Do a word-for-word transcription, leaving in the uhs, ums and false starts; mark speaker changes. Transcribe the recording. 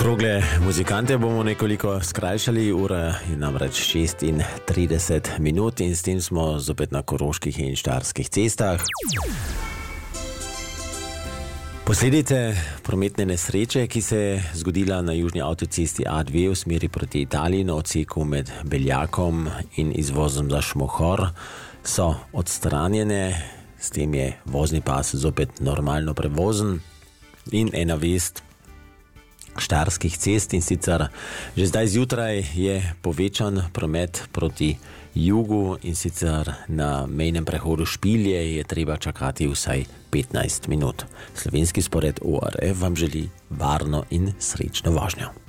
Speaker 1: Okrogle muzikante bomo nekoliko skrajšali, ura je namreč šestintrideset minut in s tem smo zopet na koroških in štajerskih cestah. Posledice prometne nesreče, ki se je zgodila na južni avtocesti A dve v smeri proti Italiji na odseku med Beljakom in izvozom za Šmohor, so odstranjene, s tem je vozni pas zopet normalno prevozen in ena vest štajerskih cest, in sicer že zdaj zjutraj je povečan promet proti jugu, in sicer na mejnem prehodu Špilje je treba čakati vsaj petnajst minut. Slovenski spored O R F vam želi varno in srečno vožnjo.